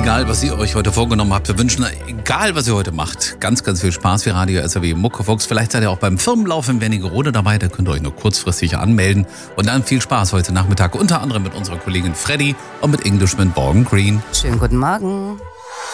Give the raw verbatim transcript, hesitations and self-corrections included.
Egal, was ihr euch heute vorgenommen habt, wir wünschen, egal was ihr heute macht, ganz, ganz viel Spaß für Radio S R W Muckefuchs. Vielleicht seid ihr auch beim Firmenlauf in Wernigerode dabei, da könnt ihr euch nur kurzfristig anmelden. Und dann viel Spaß heute Nachmittag, unter anderem mit unserer Kollegin Freddy und mit English mit Morgan Green. Schönen guten Morgen.